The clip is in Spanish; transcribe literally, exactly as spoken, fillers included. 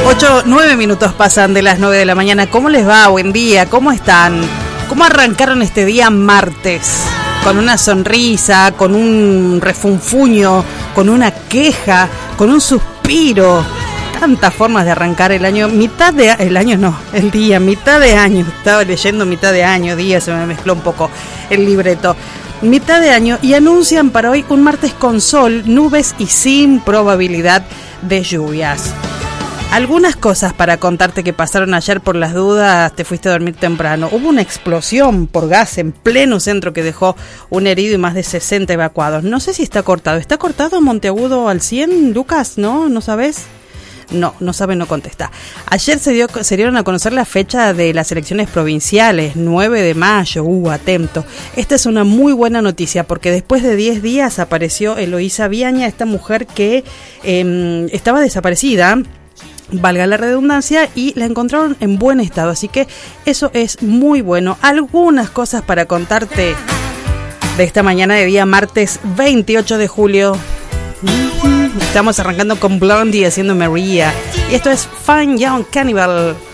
ocho, nueve minutos pasan de las nueve de la mañana. ¿Cómo les va? Buen día. ¿Cómo están? ¿Cómo arrancaron este día martes? Con una sonrisa, con un refunfuño, con una queja, con un suspiro. Tantas formas de arrancar el año. Mitad de... El año no, el día. Mitad de año. Estaba leyendo mitad de año, día. Se me mezcló un poco el libreto. Mitad de año y anuncian para hoy un martes con sol, nubes y sin probabilidad de lluvias. Algunas cosas para contarte que pasaron ayer por las dudas, te fuiste a dormir temprano. Hubo una explosión por gas en pleno centro que dejó un herido y más de sesenta evacuados. No sé si está cortado. ¿Está cortado Monteagudo al cien, Lucas? ¿No? ¿No sabes? No, no sabe, no contesta. Ayer se, dio, se dieron a conocer la fecha de las elecciones provinciales, nueve de mayo, uh, atento. Esta es una muy buena noticia porque después de diez días apareció Eloísa Viaña, esta mujer que eh, estaba desaparecida, valga la redundancia, y la encontraron en buen estado, así que eso es muy bueno. Algunas cosas para contarte de esta mañana de día martes veintiocho de julio. Estamos arrancando con Blondie haciendo Maria. Y esto es Fine Young Cannibal.